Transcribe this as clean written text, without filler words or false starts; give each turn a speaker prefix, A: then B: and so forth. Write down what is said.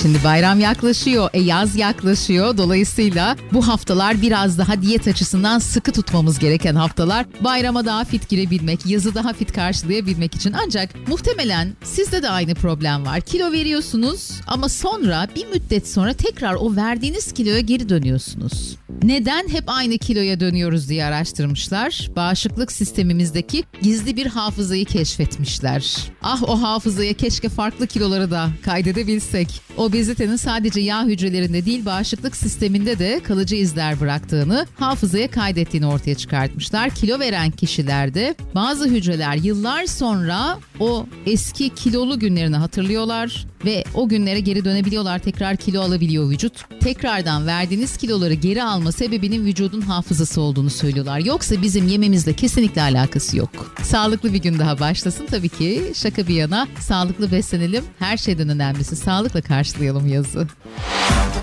A: Şimdi bayram yaklaşıyor, yaz yaklaşıyor. Dolayısıyla bu haftalar biraz daha diyet açısından sıkı tutmamız gereken haftalar. Bayrama daha fit girebilmek, yazı daha fit karşılayabilmek için. Ancak muhtemelen sizde de aynı problem var. Kilo veriyorsunuz ama sonra bir müddet sonra tekrar o verdiğiniz kiloya geri dönüyorsunuz. Neden hep aynı kiloya dönüyoruz diye araştırmışlar. Bağışıklık sistemimizdeki gizli bir hafızayı keşfetmişler. Ah, o hafızaya keşke farklı kiloları da kaydedebilsek. Obezitenin sadece yağ hücrelerinde değil, bağışıklık sisteminde de kalıcı izler bıraktığını, hafızaya kaydettiğini ortaya çıkartmışlar. Kilo veren kişilerde bazı hücreler yıllar sonra o eski kilolu günlerini hatırlıyorlar ve o günlere geri dönebiliyorlar. Tekrar kilo alabiliyor vücut. Tekrardan verdiğiniz kiloları geri alma sebebinin vücudun hafızası olduğunu söylüyorlar. Yoksa bizim yememizle kesinlikle alakası yok. Sağlıklı bir gün daha başlasın. Tabii ki şaka bir yana, sağlıklı beslenelim. Her şeyden önemlisi sağlıkla karşılayalım yazı.